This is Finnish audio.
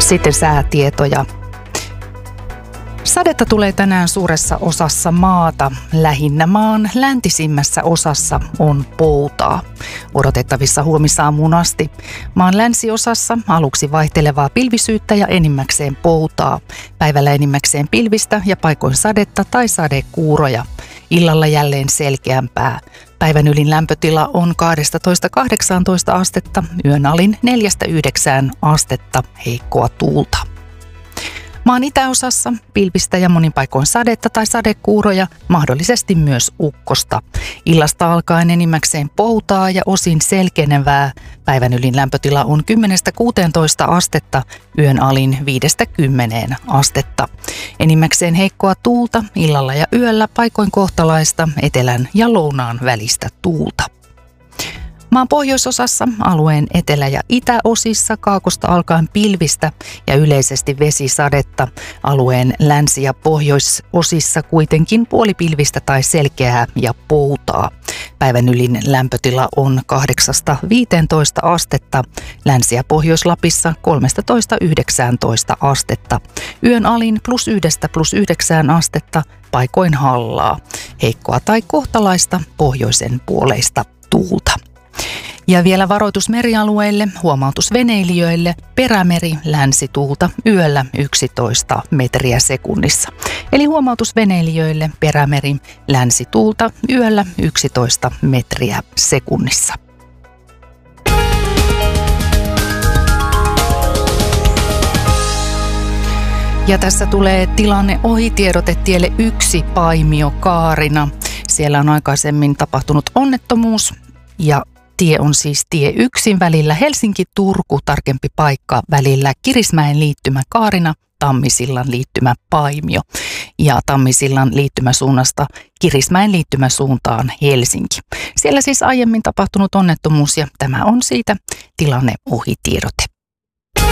Sitten säätietoja. Sadetta tulee tänään suuressa osassa maata. Lähinnä maan läntisimmässä osassa on poutaa. Odotettavissa huomisaamuun asti. Maan länsiosassa aluksi vaihtelevaa pilvisyyttä ja enimmäkseen poutaa. Päivällä enimmäkseen pilvistä ja paikoin sadetta tai sadekuuroja. Illalla jälleen selkeämpää. Päivän ylin lämpötila on 12–18 astetta, yön alin 4–9 astetta, heikkoa tuulta. Maan itäosassa pilvistä ja monin paikoin sadetta tai sadekuuroja, mahdollisesti myös ukkosta. Illasta alkaen enimmäkseen poutaa ja osin selkenevää. Päivän ylin lämpötila on 10–16 astetta, yön alin 5–10 astetta. Enimmäkseen heikkoa tuulta, illalla ja yöllä paikoin kohtalaista, etelän ja lounaan välistä tuulta. Maan pohjoisosassa, alueen etelä- ja itäosissa kaakosta alkaen pilvistä ja yleisesti vesisadetta. Alueen länsi- ja pohjoisosissa kuitenkin puolipilvistä tai selkeää ja poutaa. Päivän ylin lämpötila on 8–15 astetta, Länsi- ja Pohjois-Lapissa 13–19 astetta. Yön alin +1–+9 astetta, paikoin hallaa. Heikkoa tai kohtalaista pohjoisen puoleista tuulta. Ja vielä varoitus merialueille, huomautus veneilijöille, perämeri länsituulta yöllä 11 metriä sekunnissa. Eli huomautus veneilijöille, perämeri länsituulta yöllä 11 metriä sekunnissa. Ja tässä tulee tilanne ohitiedote tielle 1 Paimio Kaarina. Siellä on aikaisemmin tapahtunut onnettomuus ja tie on siis tie 1 välillä Helsinki-Turku, tarkempi paikka välillä Kirismäen liittymä Kaarina, Tammisillan liittymä Paimio ja Tammisillan liittymäsuunnasta Kirismäen liittymäsuuntaan Helsinki. Siellä siis aiemmin tapahtunut onnettomuus ja tämä on siitä tilanne ohitiedote.